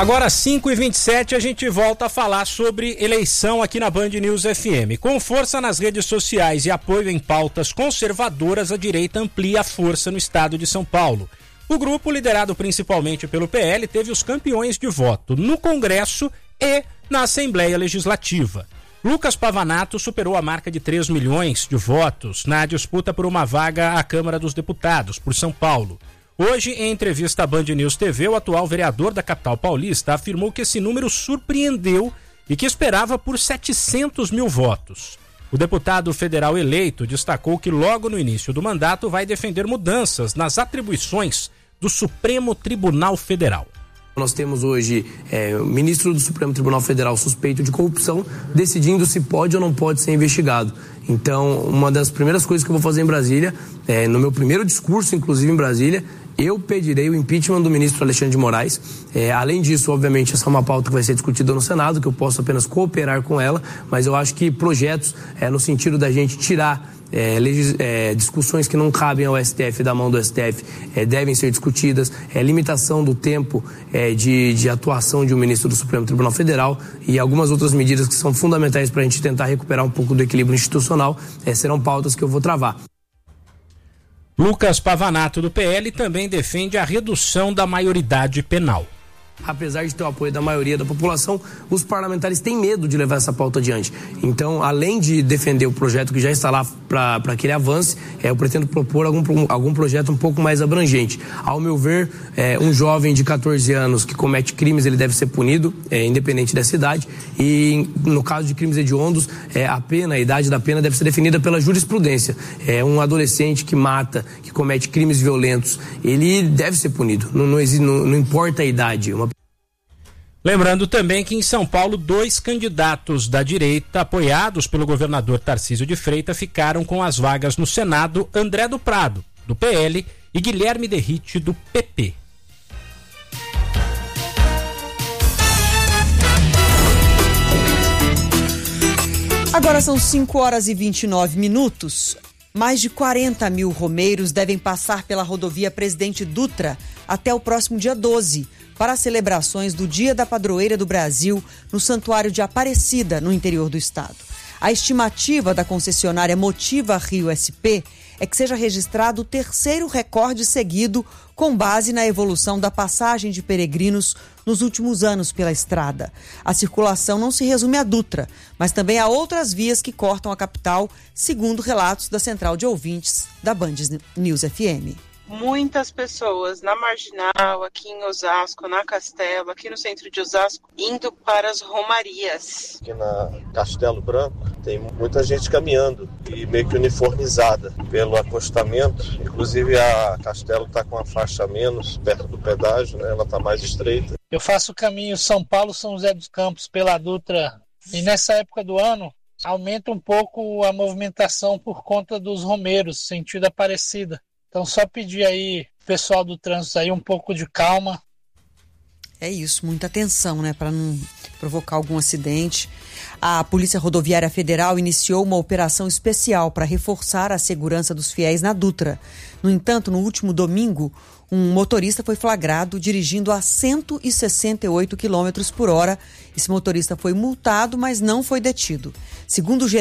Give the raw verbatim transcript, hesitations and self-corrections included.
Agora cinco e vinte e sete, a gente volta a falar sobre eleição aqui na Band News F M. Com força nas redes sociais e apoio em pautas conservadoras, a direita amplia a força no estado de São Paulo. O grupo, liderado principalmente pelo P L, teve os campeões de voto no Congresso e na Assembleia Legislativa. Lucas Pavanato superou a marca de três milhões de votos na disputa por uma vaga à Câmara dos Deputados, por São Paulo. Hoje, em entrevista à Band News T V, o atual vereador da capital paulista afirmou que esse número surpreendeu e que esperava por setecentos mil votos. O deputado federal eleito destacou que logo no início do mandato vai defender mudanças nas atribuições do Supremo Tribunal Federal. Nós temos hoje é, o ministro do Supremo Tribunal Federal suspeito de corrupção, decidindo se pode ou não pode ser investigado. Então, uma das primeiras coisas que eu vou fazer em Brasília, é, no meu primeiro discurso, inclusive em Brasília, eu pedirei o impeachment do ministro Alexandre de Moraes. É, além disso, obviamente, essa é uma pauta que vai ser discutida no Senado, que eu posso apenas cooperar com ela, mas eu acho que projetos, é, no sentido da gente tirar É, legis, é, discussões que não cabem ao S T F, da mão do S T F, é, devem ser discutidas, é, limitação do tempo é, de, de atuação de um ministro do Supremo Tribunal Federal e algumas outras medidas que são fundamentais para a gente tentar recuperar um pouco do equilíbrio institucional, é, serão pautas que eu vou travar. Lucas Pavanato, do P L, também defende a redução da maioridade penal. Apesar de ter o apoio da maioria da população, os parlamentares têm medo de levar essa pauta adiante. Então, além de defender o projeto que já está lá para que ele avance, é, eu pretendo propor algum, algum projeto um pouco mais abrangente. Ao meu ver, é, um jovem de catorze anos que comete crimes, ele deve ser punido, é, independente dessa idade. E no caso de crimes hediondos, é, a pena, a idade da pena deve ser definida pela jurisprudência. É, um adolescente que mata, que comete crimes violentos, ele deve ser punido. Não, não, não, não importa a idade. Uma Lembrando também que em São Paulo, dois candidatos da direita, apoiados pelo governador Tarcísio de Freitas, ficaram com as vagas no Senado: André do Prado, do P L, e Guilherme Derrite, do P P. Agora são cinco horas e vinte e nove minutos. Mais de quarenta mil romeiros devem passar pela rodovia Presidente Dutra até o próximo dia doze, para as celebrações do Dia da Padroeira do Brasil no Santuário de Aparecida, no interior do estado. A estimativa da concessionária Motiva Rio S P é que seja registrado o terceiro recorde seguido com base na evolução da passagem de peregrinos nos últimos anos pela estrada. A circulação não se resume à Dutra, mas também a outras vias que cortam a capital, segundo relatos da Central de Ouvintes da Band News F M. Muitas pessoas na Marginal, aqui em Osasco, na Castelo, aqui no centro de Osasco, indo para as romarias. Aqui na Castelo Branco tem muita gente caminhando e meio que uniformizada pelo acostamento. Inclusive a Castelo está com uma faixa a menos, perto do pedágio, né? Ela está mais estreita. Eu faço o caminho São Paulo-São José dos Campos pela Dutra e nessa época do ano aumenta um pouco a movimentação por conta dos romeiros, sentido Aparecida. Então só pedir aí, pessoal do trânsito aí, um pouco de calma. É isso, muita atenção, né, para não provocar algum acidente. A Polícia Rodoviária Federal iniciou uma operação especial para reforçar a segurança dos fiéis na Dutra. No entanto, no último domingo, um motorista foi flagrado dirigindo a cento e sessenta e oito quilômetros por hora. Esse motorista foi multado, mas não foi detido. Segundo o